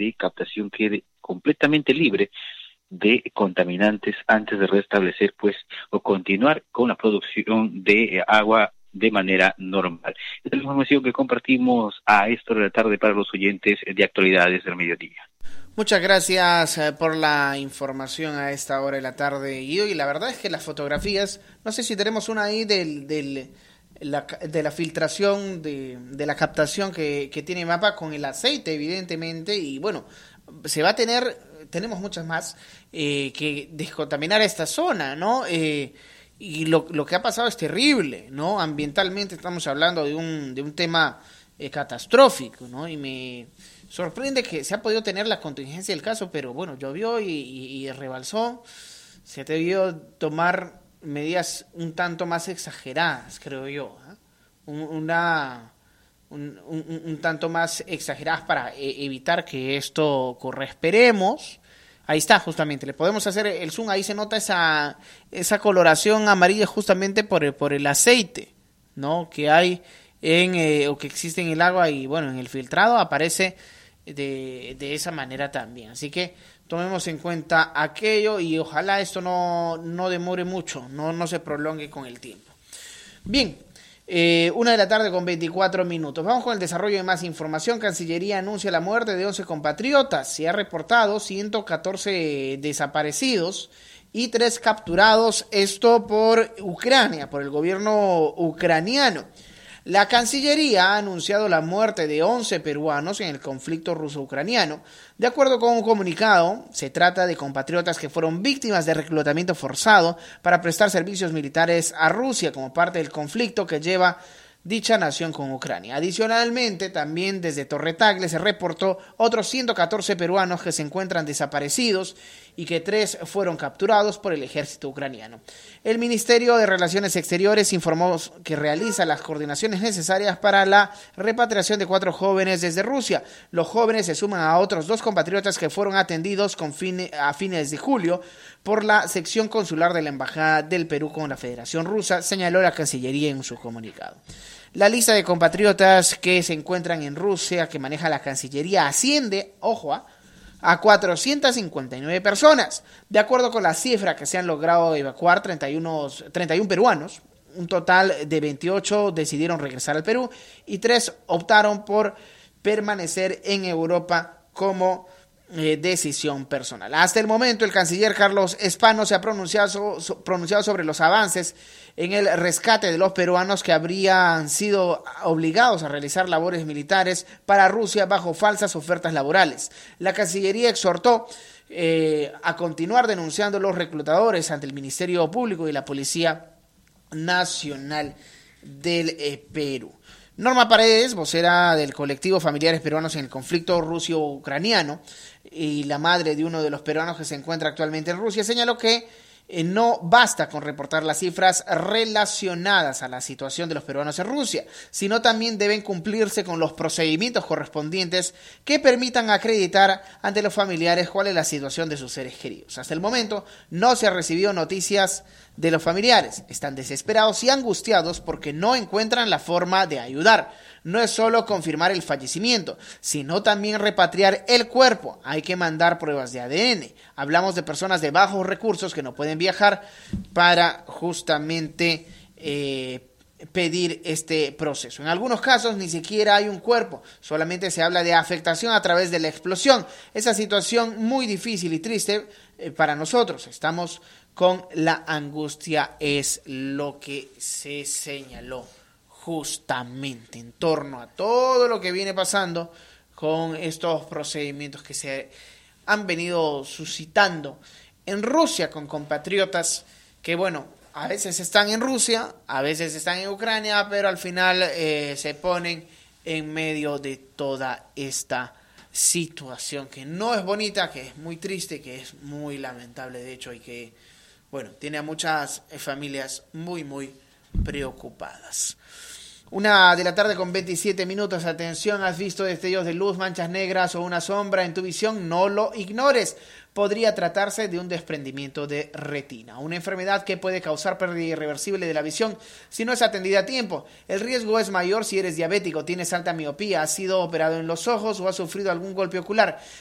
de captación quede completamente libre de contaminantes antes de restablecer pues o continuar con la producción de agua de manera normal. Esta es la información que compartimos a esta hora de la tarde para los oyentes de Actualidades del Mediodía. Muchas gracias por la información a esta hora de la tarde, Guido. Y la verdad es que las fotografías, no sé si tenemos una ahí de la filtración de la captación que tiene MAPA con el aceite, evidentemente, y bueno, se va a tenemos muchas más que descontaminar esta zona, ¿no? Y lo que ha pasado es terrible, ¿no? Ambientalmente estamos hablando de un tema catastrófico, ¿no? Y me sorprende que se ha podido tener la contingencia del caso, pero bueno, llovió y rebalsó. Se ha debido tomar medidas un tanto más exageradas, creo yo, ¿eh? Un tanto más exageradas para evitar que esto ocurra. Esperemos. Ahí está, justamente, le podemos hacer el zoom, ahí se nota esa coloración amarilla justamente por el aceite, ¿no? Que hay o que existe en el agua y bueno, en el filtrado aparece de esa manera también. Así que tomemos en cuenta aquello y ojalá esto no demore mucho, no se prolongue con el tiempo. Bien. 1:24 p.m. Vamos con el desarrollo de más información. Cancillería anuncia la muerte de 11 compatriotas. Se ha reportado 114 desaparecidos y 3 capturados. Esto por Ucrania, por el gobierno ucraniano. La Cancillería ha anunciado la muerte de 11 peruanos en el conflicto ruso-ucraniano. De acuerdo con un comunicado, se trata de compatriotas que fueron víctimas de reclutamiento forzado para prestar servicios militares a Rusia como parte del conflicto que lleva dicha nación con Ucrania. Adicionalmente, también desde Torre Tagle se reportó otros 114 peruanos que se encuentran desaparecidos y que 3 fueron capturados por el ejército ucraniano. El Ministerio de Relaciones Exteriores informó que realiza las coordinaciones necesarias para la repatriación de 4 jóvenes desde Rusia. Los jóvenes se suman a otros 2 compatriotas que fueron atendidos a fines de julio por la sección consular de la Embajada del Perú con la Federación Rusa, señaló la Cancillería en su comunicado. La lista de compatriotas que se encuentran en Rusia, que maneja la Cancillería, asciende, ojo, a 459 personas. De acuerdo con la cifra que se han logrado evacuar, 31 peruanos, un total de 28 decidieron regresar al Perú y 3 optaron por permanecer en Europa como decisión personal. Hasta el momento, el canciller Carlos Espano se ha pronunciado sobre los avances en el rescate de los peruanos que habrían sido obligados a realizar labores militares para Rusia bajo falsas ofertas laborales. La Cancillería exhortó a continuar denunciando los reclutadores ante el Ministerio Público y la Policía Nacional del Perú. Norma Paredes, vocera del colectivo Familiares Peruanos en el conflicto ruso-ucraniano y la madre de uno de los peruanos que se encuentra actualmente en Rusia, señaló que no basta con reportar las cifras relacionadas a la situación de los peruanos en Rusia, sino también deben cumplirse con los procedimientos correspondientes que permitan acreditar ante los familiares cuál es la situación de sus seres queridos. Hasta el momento no se ha recibido noticias de los familiares. Están desesperados y angustiados porque no encuentran la forma de ayudar. No es solo confirmar el fallecimiento, sino también repatriar el cuerpo. Hay que mandar pruebas de ADN. Hablamos de personas de bajos recursos que no pueden viajar para justamente pedir este proceso. En algunos casos ni siquiera hay un cuerpo, solamente se habla de afectación a través de la explosión. Esa situación muy difícil y triste para nosotros. Estamos con la angustia, es lo que se señaló justamente en torno a todo lo que viene pasando con estos procedimientos que se han venido suscitando en Rusia con compatriotas que, bueno, a veces están en Rusia, a veces están en Ucrania, pero al final se ponen en medio de toda esta situación que no es bonita, que es muy triste, que es muy lamentable, de hecho, y que, bueno, tiene a muchas familias muy, muy preocupadas. 1:27 p.m. Atención, ¿has visto destellos de luz, manchas negras o una sombra en tu visión? No lo ignores. Podría tratarse de un desprendimiento de retina, una enfermedad que puede causar pérdida irreversible de la visión si no es atendida a tiempo. El riesgo es mayor si eres diabético, tienes alta miopía, has sido operado en los ojos o has sufrido algún golpe ocular.